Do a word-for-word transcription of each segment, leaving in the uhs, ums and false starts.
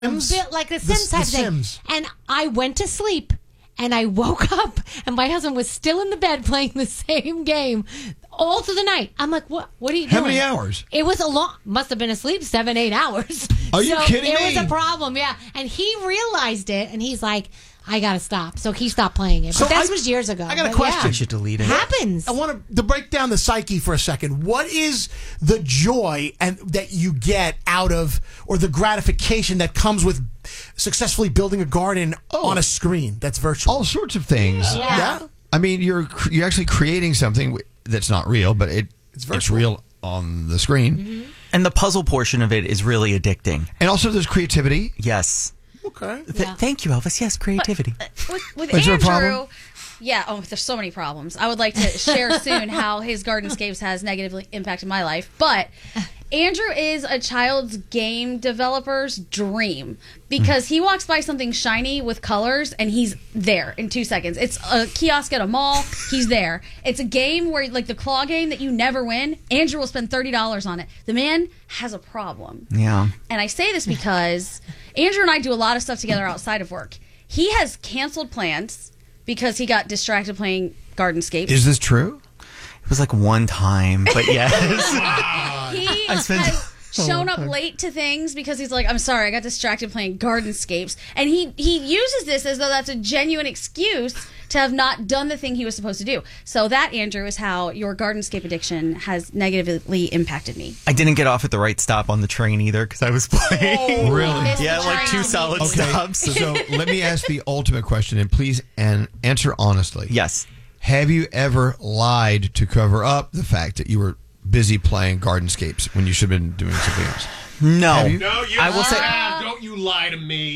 bit like the Sims the, type the thing. Sims. And I went to sleep, and I woke up, and my husband was still in the bed playing the same game all through the night. I'm like, what? What are you doing? How many hours? It was a long. Must have been asleep seven, eight hours. Are you so kidding it me? It was a problem, yeah. And he realized it, and he's like, I gotta stop. So he stopped playing it. But So that I- was years ago. I got a But question. yeah. I should delete it. Happens. I want to, to break down the psyche for a second. What is the joy and that you get out of, or the gratification that comes with successfully building a garden on a screen that's virtual? All sorts of things. Yeah. Yeah? I mean, you're cr- you're actually creating something that's not real, but it It's it's, virtual. real on the screen. Mm-hmm. And the puzzle portion of it is really addicting. And also, there's creativity. Yes. Okay. Th- Yeah. Thank you, Elvis. Yes, creativity. With, with Is there a Andrew, problem? yeah, oh, there's so many problems. I would like to share soon how his Gardenscapes has negatively impacted my life. But Andrew is a child's game developer's dream because he walks by something shiny with colors and he's there in two seconds. It's a kiosk at a mall. He's there. It's a game where, like the claw game that you never win. Andrew will spend thirty dollars on it. The man has a problem. Yeah. And I say this because Andrew and I do a lot of stuff together outside of work. He has canceled plans because he got distracted playing Gardenscapes. Is this true? It was like one time, but yes. he I spent has shown up late to things because he's like, I'm sorry, I got distracted playing Gardenscapes. And he, he uses this as though that's a genuine excuse to have not done the thing he was supposed to do. So that, Andrew, is how your Gardenscape addiction has negatively impacted me. I didn't get off at the right stop on the train either because I was playing. Really? Missed Yeah, the like two train. solid Okay. stops. So let me ask the ultimate question, and please and answer honestly. Yes. Have you ever lied to cover up the fact that you were busy playing Gardenscapes when you should have been doing something else? No. Have you? No, you I will say- have. Don't you lie to me.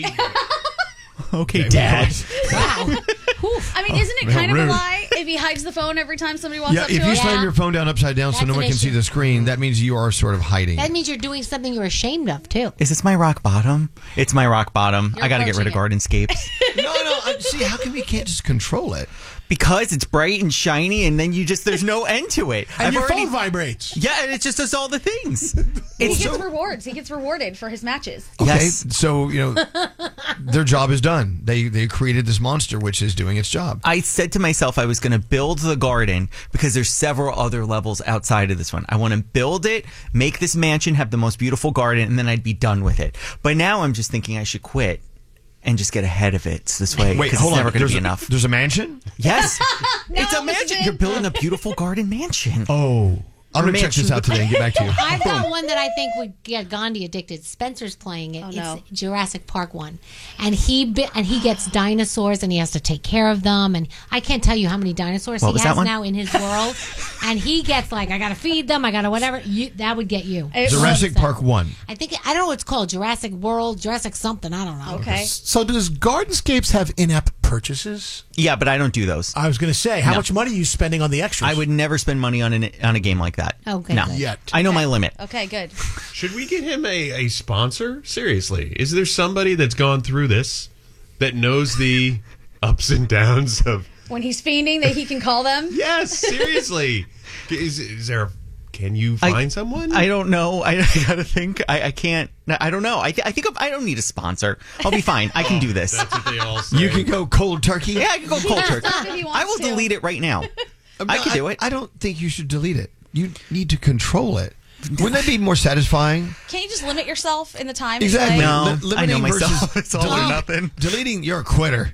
Okay, Dad. Wow. I mean, isn't it Real kind of a rude. lie if he hides the phone every time somebody walks Yeah, up if to you him? slam Yeah. your phone down upside down so That's no an one can see issue. the screen, that means you are sort of hiding. That means you're doing something you're ashamed of, too. Is this my rock bottom? It's my rock bottom. You're I got to get rid of approaching Gardenscapes. no, no. I- See, how come we can't just control it? Because it's bright and shiny, and then you just, there's no end to it. And I've your already- phone vibrates. Yeah, and it just does all the things. He It's gets so, rewards. He gets rewarded for his matches. Okay, Yes. so you know their job is done. They they created this monster which is doing its job. I said to myself I was going to build the garden because there's several other levels outside of this one. I want to build it, make this mansion, have the most beautiful garden, and then I'd be done with it. But now I'm just thinking I should quit and just get ahead of it this way Wait, because hold it's on. never going to There's be a, enough. There's a mansion. Yes, No, it's a it's mansion. big. You're building a beautiful garden mansion. Oh, I'm Or gonna check this mansion. out today and get back to you. I've got one that I think would get Gandhi addicted. Spencer's playing it. Oh, no. It's Jurassic Park one, and he bi- and he gets dinosaurs and he has to take care of them. And I can't tell you how many dinosaurs What he was that has one? now in his world. And he gets like, I gotta feed them. I gotta whatever. You, that would get you. It Jurassic was- Park one. I think I don't know what it's called. Jurassic World, Jurassic something. I don't know. Okay. So does Gardenscapes have in-app purchases? Yeah, but I don't do those. I was going to say, how No. much money are you spending on the extras? I would never spend money on an, on a game like that. Okay, no. good. Yet. I know my limit. Okay, good. Should we get him a, a sponsor? Seriously. Is there somebody that's gone through this that knows the ups and downs of. When he's fiending, that he can call them. Yes, seriously. Is, is there a. Can you I- find someone? I don't know. I, I gotta think. I, I can't. I don't know. I, th- I think I don't need a sponsor. I'll be fine. I can do this. That's what they all say. You can go cold turkey. Yeah, I can go cold turkey. If he wants I will to. delete it right now. I can do it. I don't think you should delete it. You need to control it. Wouldn't that be more satisfying? Can't you just limit yourself in the time? you Exactly. play? No, Li- I know limiting myself. versus It's all or deleting- nothing. Deleting, you're a quitter.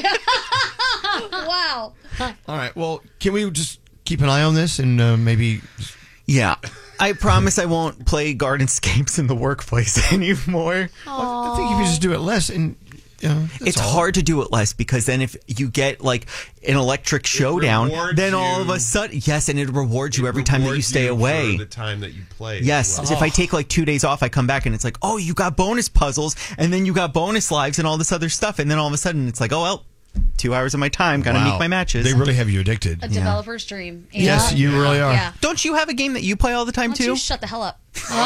Wow. All right. Well, can we just keep an eye on this and uh, maybe? Yeah. I promise I won't play Gardenscapes in the workplace anymore. I think if you just do it less, and you know, that's It's all. hard to do it less because then if you get like an electric showdown, rewards then all of you. a sudden, yes, and it rewards you every time that you Rewards stay you away. For the time that you play. Yes, as if I take like two days off, I come back and it's like, oh, you got bonus puzzles, and then you got bonus lives and all this other stuff, and then all of a sudden it's like, oh well, two hours of my time, gotta Wow. make my matches. They really have you addicted. A developer's dream. Yes, you really are. Yeah. Don't you have a game that you play all the time Why don't too? you shut the hell up?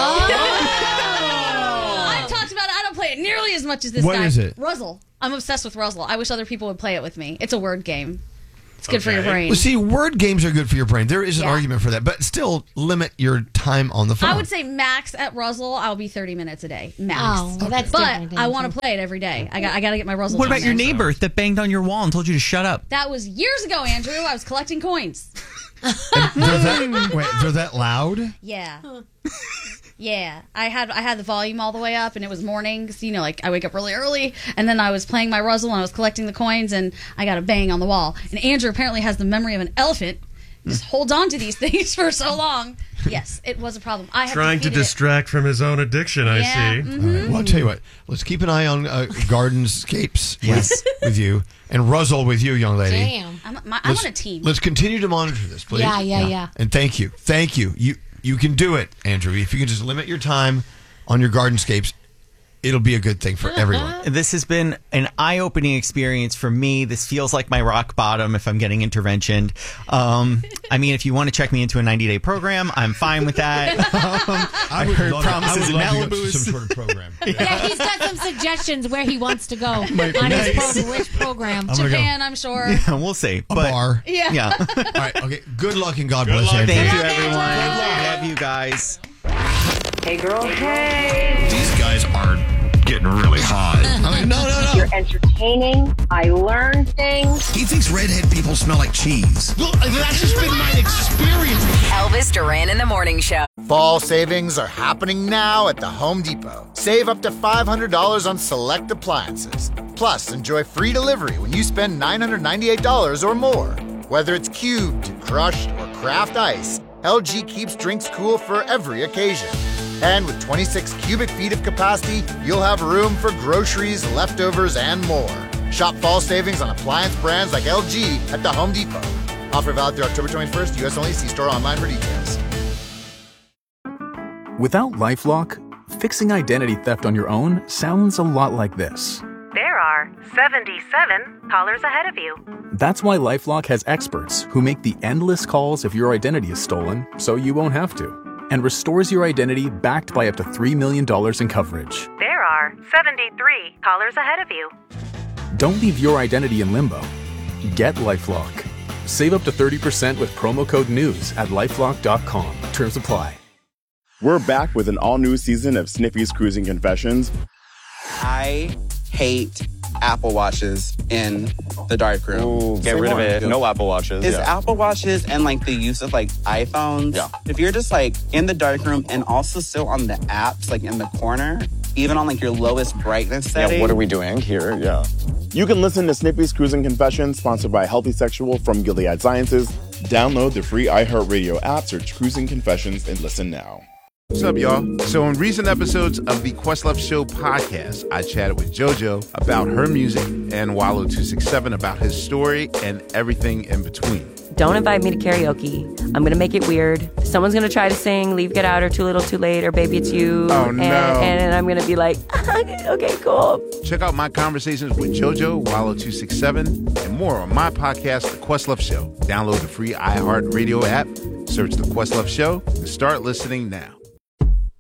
I've talked about it. I don't play it nearly as much as this What guy. is it? Ruzzle. I'm obsessed with Ruzzle. I wish other people would play it with me. It's a word game. It's good for your Okay. brain. Well, see, word games are good for your brain. There is an Yeah. argument for that, but still limit your time on the phone. I would say max at Ruzzle, I'll be thirty minutes a day. Max. Oh, well, that's But different, I Andrew. want to play it every day. I got I got to get my Ruzzle. What time about your in. neighbor that banged on your wall and told you to shut up? That was years ago, Andrew. I was collecting coins. they're, that, wait, they're that loud? Yeah. Yeah, I had I had the volume all the way up, and it was morning. 'Cause, you know, like I wake up really early, and then I was playing my Ruzzle, and I was collecting the coins, and I got a bang on the wall. And Andrew apparently has the memory of an elephant. Just holds on to these things for so long. Yes, it was a problem. I have Trying to defeated it. distract from his own addiction, I Yeah, see. mhm. All right, well, I'll tell you what. Let's keep an eye on uh, Gardenscapes with, with you and Ruzzle with you, young lady. Damn. I'm, my, I'm Let's- on a team. Let's continue to monitor this, please. Yeah, yeah, yeah. And thank you. Thank you. You you can do it, Andrew. If you can just limit your time on your Gardenscapes, it'll be a good thing for everyone. This has been an eye-opening experience for me. This feels like my rock bottom if I'm getting interventioned. Um, I mean, if you want to check me into a ninety-day program, I'm fine with that. Um, I would heard love that. promises I in would love to go to Malibu's. some sort of program. Yeah, he's got some suggestions where he wants to go on nice. his pro- which program. I'm gonna go. Japan, I'm sure. Yeah, we'll see. A But, bar. Yeah. Yeah. All right. Okay. Good luck and God Good bless luck. Andrew. Thank you, Good luck, everyone. Andrew. Love you guys. Hey girl, hey. These guys are getting really hot. I mean, no, no, You're no. entertaining. I learn things. He thinks redhead people smell like cheese. Look, that's just been my experience. Elvis Duran in the Morning Show. Fall savings are happening now at the Home Depot. Save up to five hundred dollars on select appliances. Plus, enjoy free delivery when you spend nine hundred ninety-eight dollars or more. Whether it's cubed, crushed, or craft ice, L G keeps drinks cool for every occasion. And with twenty-six cubic feet of capacity, you'll have room for groceries, leftovers, and more. Shop fall savings on appliance brands like L G at the Home Depot. Offer valid through October twenty-first, U S only. See store online for details. Without LifeLock, fixing identity theft on your own sounds a lot like this. There are seventy-seven callers ahead of you. That's why LifeLock has experts who make the endless calls if your identity is stolen, so you won't have to, and restores your identity backed by up to three million dollars in coverage. There are seventy-three callers ahead of you. Don't leave your identity in limbo. Get LifeLock. Save up to thirty percent with promo code NEWS at lifelock dot com. Terms apply. We're back with an all-new season of Snippy's Cruising Confessions. I hate Apple Watches in the darkroom. Ooh, get rid of it. No Apple Watches. Is yeah. Apple Watches and like the use of like iPhones. Yeah. If you're just like in the darkroom and also still on the apps like in the corner, even on like your lowest brightness setting. Yeah, what are we doing here? Yeah. You can listen to Snippy's Cruising Confessions, sponsored by Healthy Sexual from Gilead Sciences. Download the free iHeartRadio app, search Cruising Confessions, and listen now. What's up, y'all? So in recent episodes of the Questlove Show podcast, I chatted with JoJo about her music and Wallow two sixty-seven about his story and everything in between. Don't invite me to karaoke. I'm going to make it weird. Someone's going to try to sing Leave, Get Out, or Too Little, Too Late, or Baby, It's You. Oh, and, no. And I'm going to be like, okay, cool. Check out my conversations with JoJo, Wallow two sixty-seven, and more on my podcast, The Questlove Show. Download the free iHeartRadio app, search The Questlove Show, and start listening now.